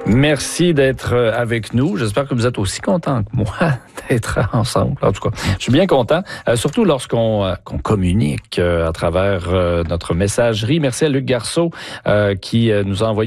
Merci d'être avec nous. J'espère que vous êtes aussi content que moi d'être ensemble. En tout cas, je suis bien content, surtout lorsqu'on communique à travers notre messagerie. Merci à Luc Garceau qui nous a envoyé